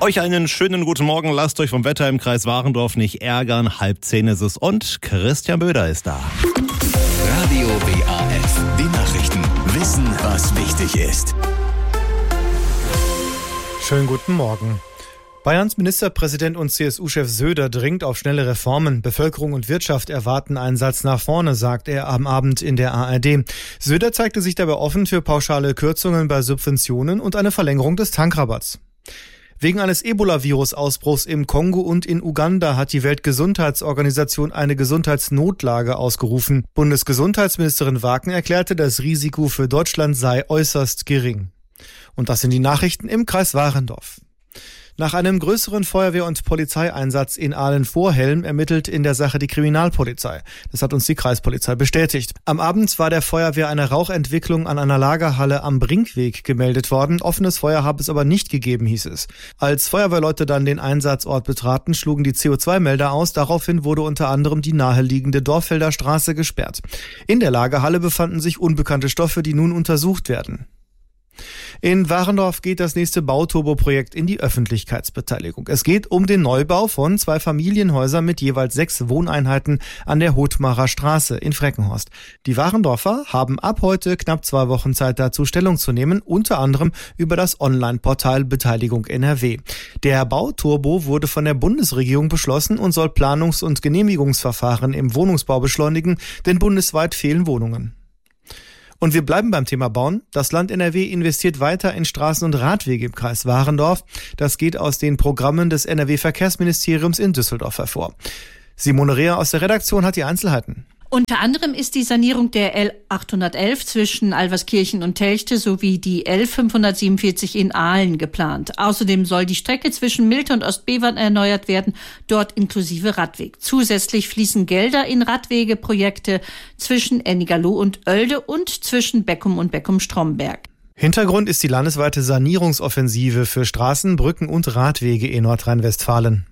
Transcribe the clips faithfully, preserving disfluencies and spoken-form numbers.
Euch einen schönen guten Morgen. Lasst euch vom Wetter im Kreis Warendorf nicht ärgern. Halb zehn ist es und Christian Böder ist da. Radio W A F. Die Nachrichten. Wissen, was wichtig ist. Schönen guten Morgen. Bayerns Ministerpräsident und C S U-Chef Söder dringt auf schnelle Reformen. Bevölkerung und Wirtschaft erwarten einen Satz nach vorne, sagt er am Abend in der A R D. Söder zeigte sich dabei offen für pauschale Kürzungen bei Subventionen und eine Verlängerung des Tankrabatts. Wegen eines Ebola-Virus-Ausbruchs im Kongo und in Uganda hat die Weltgesundheitsorganisation eine Gesundheitsnotlage ausgerufen. Bundesgesundheitsministerin Waken erklärte, das Risiko für Deutschland sei äußerst gering. Und das sind die Nachrichten im Kreis Warendorf. Nach einem größeren Feuerwehr- und Polizeieinsatz in Ahlen-Vorhelm ermittelt in der Sache die Kriminalpolizei. Das hat uns die Kreispolizei bestätigt. Am Abend war der Feuerwehr eine Rauchentwicklung an einer Lagerhalle am Brinkweg gemeldet worden. Offenes Feuer habe es aber nicht gegeben, hieß es. Als Feuerwehrleute dann den Einsatzort betraten, schlugen die C O zwei Melder aus. Daraufhin wurde unter anderem die naheliegende Dorffelder Straße gesperrt. In der Lagerhalle befanden sich unbekannte Stoffe, die nun untersucht werden. In Warendorf geht das nächste Bauturbo-Projekt in die Öffentlichkeitsbeteiligung. Es geht um den Neubau von zwei Familienhäusern mit jeweils sechs Wohneinheiten an der Hotmarer Straße in Freckenhorst. Die Warendorfer haben ab heute knapp zwei Wochen Zeit dazu Stellung zu nehmen, unter anderem über das Online-Portal Beteiligung N R W. Der Bauturbo wurde von der Bundesregierung beschlossen und soll Planungs- und Genehmigungsverfahren im Wohnungsbau beschleunigen, denn bundesweit fehlen Wohnungen. Und wir bleiben beim Thema Bauen. Das Land N R W investiert weiter in Straßen und Radwege im Kreis Warendorf. Das geht aus den Programmen des N R W-Verkehrsministeriums in Düsseldorf hervor. Simone Reher aus der Redaktion hat die Einzelheiten. Unter anderem ist die Sanierung der L achthundertelf zwischen Alverskirchen und Telchte sowie die L fünfhundertsiebenundvierzig in Ahlen geplant. Außerdem soll die Strecke zwischen Milte und Ostbevern erneuert werden, dort inklusive Radweg. Zusätzlich fließen Gelder in Radwegeprojekte zwischen Ennigerloh und Oelde und zwischen Beckum und Beckum-Stromberg. Hintergrund ist die landesweite Sanierungsoffensive für Straßen, Brücken und Radwege in Nordrhein-Westfalen.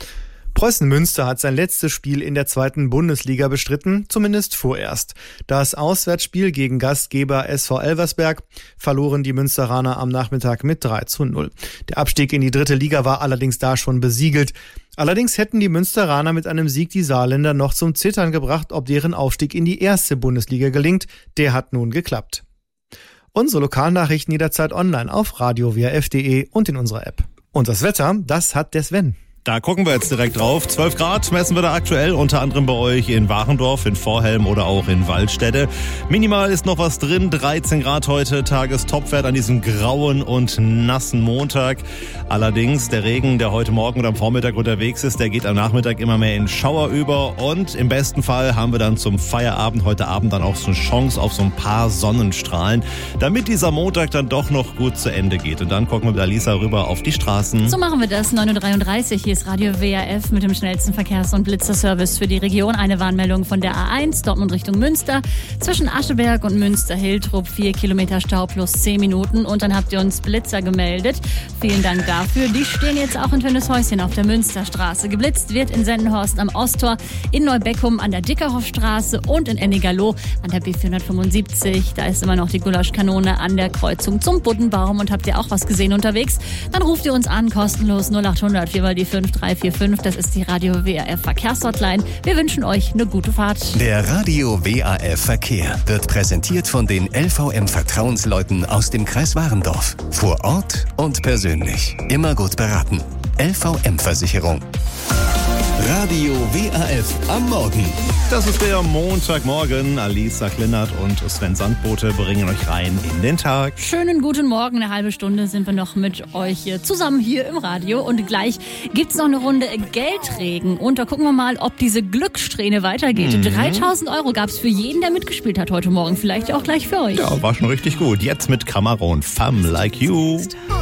Preußen Münster hat sein letztes Spiel in der zweiten Bundesliga bestritten, zumindest vorerst. Das Auswärtsspiel gegen Gastgeber S V Elversberg verloren die Münsteraner am Nachmittag mit drei zu null. Der Abstieg in die dritte Liga war allerdings da schon besiegelt. Allerdings hätten die Münsteraner mit einem Sieg die Saarländer noch zum Zittern gebracht, ob deren Aufstieg in die erste Bundesliga gelingt. Der hat nun geklappt. Unsere Lokalnachrichten jederzeit online auf radio w a f punkt d e und in unserer App. Und das Wetter, das hat der Sven. Da gucken wir jetzt direkt drauf. zwölf Grad messen wir da aktuell, unter anderem bei euch in Warendorf, in Vorhelm oder auch in Waldstätte. Minimal ist noch was drin, dreizehn Grad heute, Tagestopwert an diesem grauen und nassen Montag. Allerdings der Regen, der heute Morgen oder am Vormittag unterwegs ist, der geht am Nachmittag immer mehr in Schauer über und im besten Fall haben wir dann zum Feierabend heute Abend dann auch so eine Chance auf so ein paar Sonnenstrahlen, damit dieser Montag dann doch noch gut zu Ende geht. Und dann gucken wir mit Alisa rüber auf die Straßen. So machen wir das, neun Uhr dreiunddreißig. Hier ist Radio W A F mit dem schnellsten Verkehrs- und Blitzerservice für die Region. Eine Warnmeldung von der A eins, Dortmund Richtung Münster. Zwischen Ascheberg und Münster-Hiltrup vier Kilometer Stau plus zehn Minuten. Und dann habt ihr uns Blitzer gemeldet. Vielen Dank dafür. Die stehen jetzt auch in Tönnieshäuschen auf der Münsterstraße. Geblitzt wird in Sendenhorst am Osttor, in Neubeckum an der Dickerhofstraße und in Ennigerloh an der B vierhundertfünfundsiebzig. Da ist immer noch die Gulaschkanone an der Kreuzung zum Buddenbaum. Und habt ihr auch was gesehen unterwegs? Dann ruft ihr uns an, kostenlos null achthundert vier mal die fünf drei vier fünf. Das ist die Radio W A F Verkehrshotline. Wir wünschen euch eine gute Fahrt. Der Radio W A F Verkehr wird präsentiert von den L V M-Vertrauensleuten aus dem Kreis Warendorf. Vor Ort und persönlich. Immer gut beraten. L V M-Versicherung. Radio W A F am Morgen. Das ist der Montagmorgen. Alisa Kleinert und Sven Sandbote bringen euch rein in den Tag. Schönen guten Morgen. Eine halbe Stunde sind wir noch mit euch zusammen hier im Radio. Und gleich gibt's noch eine Runde Geldregen. Und da gucken wir mal, ob diese Glückssträhne weitergeht. Mhm. dreitausend Euro gab's für jeden, der mitgespielt hat heute Morgen. Vielleicht auch gleich für euch. Ja, war schon richtig gut. Jetzt mit Cameron. Femme like you.